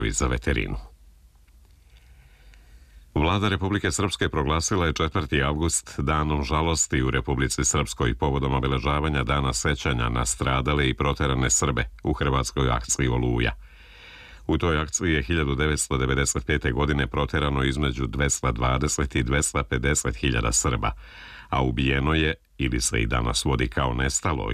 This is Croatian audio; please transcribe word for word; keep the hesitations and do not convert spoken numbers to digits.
za veterinu. Vlada Republike Srpske proglasila je četvrti avgust danom žalosti u Republici Srpskoj povodom obeležavanja dana sećanja na stradale i proterane Srbe u hrvatskoj akciji Oluja. U toj akciji je hiljadu devetsto devedeset pete. godine proterano između dvesta dvadeset i dvesta pedeset hiljada Srba, a ubijeno je, ili se i danas vodi kao nestalo,